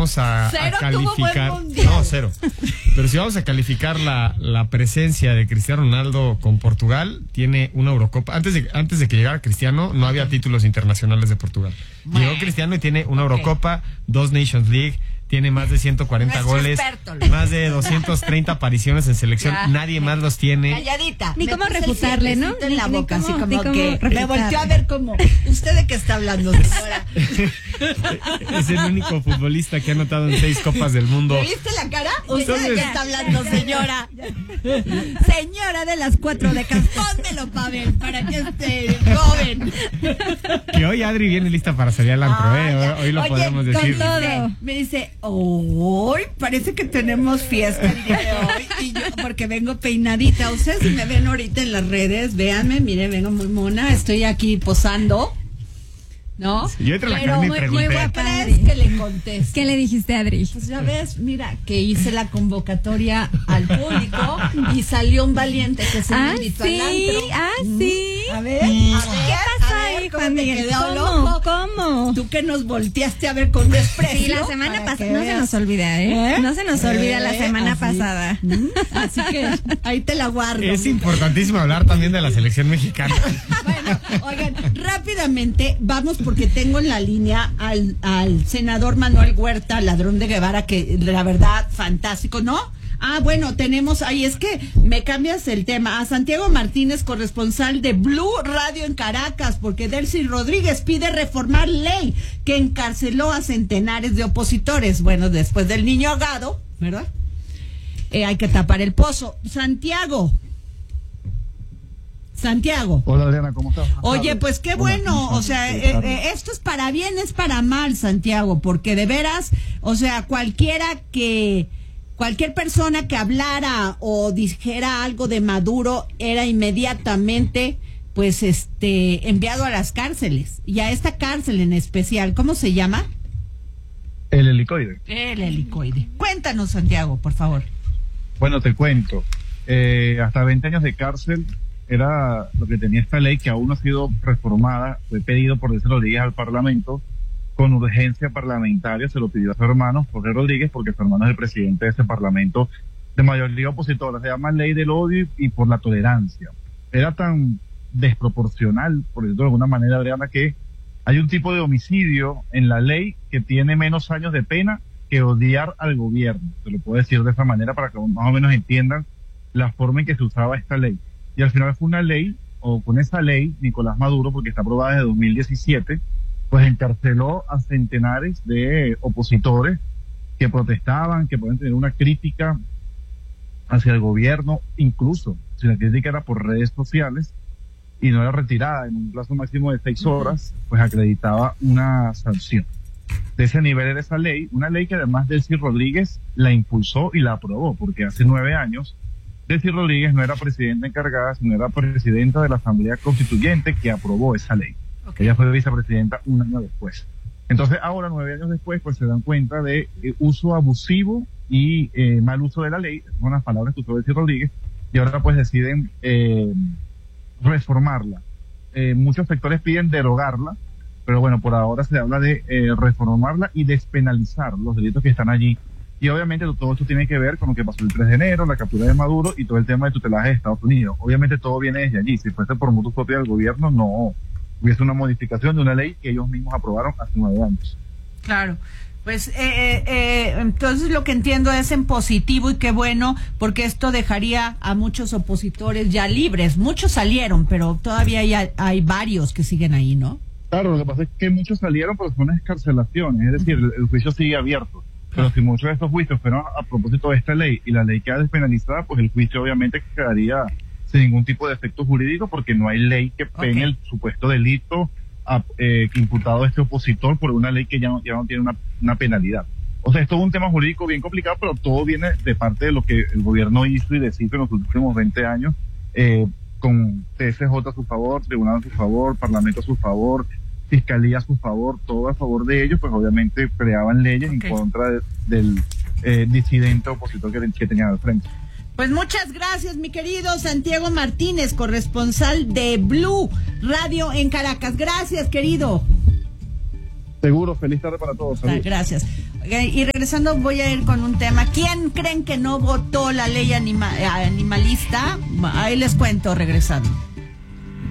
vamos a calificar... No, cero. Pero si vamos a calificar la presencia de Cristiano Ronaldo con Portugal, tiene una Eurocopa. Antes de que llegara Cristiano, no había títulos internacionales de Portugal. Llegó Cristiano y tiene una Eurocopa, 2 Nations League, tiene más de 140 goles, más de 230 apariciones en selección. Nadie más los tiene. Calladita. Ni cómo refutarle, ¿no? En la boca, así como que refutarle. me volteó a ver como, ¿usted de qué está hablando, señora? Es el único futbolista que ha anotado en 6 Copas del Mundo. ¿Me viste la cara? ¿Usted de qué está hablando, señora? Señora de las 4 décadas, pónmelo, Pavel, para que esté joven. Que hoy Adri viene lista para salir al antro, hoy lo podemos decir. Con todo. Me dice, hoy parece que tenemos fiesta el día de hoy, y yo, porque vengo peinadita. Ustedes si me ven ahorita en las redes, véanme, miren, vengo muy mona, estoy aquí posando, ¿no? Sí, yo entre la cara me pregunté. Muy guapa es que le contesté. ¿Qué le dijiste, Adri? Pues ya ves, mira, que hice la convocatoria al público y salió un valiente que se me invitó al antro. Sí. A ver, ¿Qué pasó ahí, Juan Miguel? ¿Cómo? Tú que nos volteaste a ver con desprecio. Sí, la semana pasada, no se nos olvida, No se nos olvida la semana pasada. Así que ahí te la guardo. Es importantísimo hablar también de la selección mexicana. Bueno, oigan, rápidamente vamos porque tengo en la línea al senador Manuel Huerta, ladrón de Guevara, que la verdad, fantástico, ¿no? Bueno, tenemos ahí, es que me cambias el tema, a Santiago Martínez, corresponsal de Blue Radio en Caracas, porque Delcy Rodríguez pide reformar ley que encarceló a centenares de opositores. Bueno, después del niño ahogado, ¿verdad? Hay que tapar el pozo. Santiago. Hola, Adriana, ¿cómo estás? Oye, pues qué bueno, o sea, esto es para bien, es para mal, Santiago, porque de veras, o sea, cualquier persona que hablara o dijera algo de Maduro era inmediatamente, pues, enviado a las cárceles, y a esta cárcel en especial, ¿cómo se llama? El Helicoide. El Helicoide. Cuéntanos, Santiago, por favor. Bueno, te cuento, hasta 20 años de cárcel era lo que tenía esta ley, que aún no ha sido reformada. Fue pedido por Delcy Rodríguez al Parlamento con urgencia parlamentaria, se lo pidió a su hermano Jorge Rodríguez, porque su hermano es el presidente de ese Parlamento de mayoría opositora. Se llama Ley del Odio y por la Tolerancia. Era tan desproporcional, por decirlo de alguna manera, Adriana, que hay un tipo de homicidio en la ley que tiene menos años de pena que odiar al gobierno. Se lo puedo decir de esa manera para que más o menos entiendan la forma en que se usaba esta ley. Y al final fue una ley, o con esa ley, Nicolás Maduro, porque está aprobada desde 2017, pues encarceló a centenares de opositores que protestaban, que pueden tener una crítica hacia el gobierno, incluso si la crítica era por redes sociales y no era retirada en un plazo máximo de 6 horas, pues acreditaba una sanción. De ese nivel era esa ley, una ley que además Delcy Rodríguez la impulsó y la aprobó, porque hace 9 años Delcy Rodríguez no era presidenta encargada, sino era presidenta de la Asamblea Constituyente que aprobó esa ley. Okay. Ella fue vicepresidenta un año después. Entonces ahora, 9 años después, pues se dan cuenta de uso abusivo y mal uso de la ley, son las palabras que usó Delcy Rodríguez, y ahora pues deciden reformarla. Muchos sectores piden derogarla, pero bueno, por ahora se habla de reformarla y despenalizar los delitos que están allí. Y obviamente todo esto tiene que ver con lo que pasó el 3 de enero, la captura de Maduro y todo el tema de tutelaje de Estados Unidos. Obviamente todo viene desde allí. Si fuese por motu propio del gobierno, no hubiese una modificación de una ley que ellos mismos aprobaron hace 9 años. Claro. Pues entonces lo que entiendo es en positivo, y qué bueno, porque esto dejaría a muchos opositores ya libres. Muchos salieron, pero todavía hay varios que siguen ahí, ¿no? Claro, lo que pasa es que muchos salieron, pero son excarcelaciones, es decir, el juicio sigue abierto. Pero si muchos de estos juicios fueron a propósito de esta ley y la ley queda despenalizada, pues el juicio obviamente quedaría sin ningún tipo de efecto jurídico, porque no hay ley que pegue el supuesto delito imputado a este opositor por una ley que ya no tiene una penalidad. O sea, es todo un tema jurídico bien complicado, pero todo viene de parte de lo que el gobierno hizo y deshizo en los últimos 20 años, con TSJ a su favor, tribunal a su favor, parlamento a su favor, fiscalía a su favor, todo a favor de ellos, pues obviamente creaban leyes en contra del disidente opositor que tenían al frente. Pues muchas gracias, mi querido Santiago Martínez, corresponsal de Blue Radio en Caracas. Gracias, querido. Seguro, feliz tarde para todos. Saludos. Gracias. Y regresando voy a ir con un tema. ¿Quién creen que no votó la ley animalista? Ahí les cuento regresando.